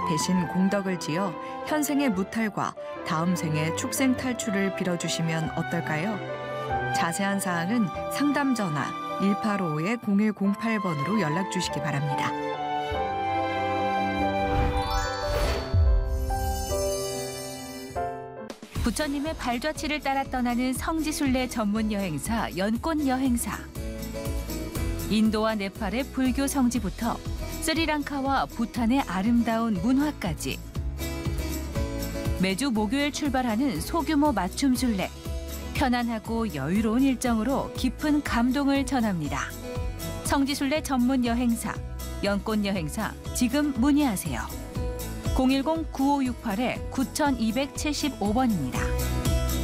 대신 공덕을 지어 현생의 무탈과 다음 생의 축생 탈출을 빌어주시면 어떨까요? 자세한 사항은 상담 전화 1855-0108번으로 연락 주시기 바랍니다. 부처님의 발자취를 따라 떠나는 성지순례 전문 여행사 연꽃 여행사. 인도와 네팔의 불교 성지부터 스리랑카와 부탄의 아름다운 문화까지 매주 목요일 출발하는 소규모 맞춤 순례. 편안하고 여유로운 일정으로 깊은 감동을 전합니다. 성지순례 전문 여행사 연꽃 여행사 지금 문의하세요. 010-9568-9275번입니다.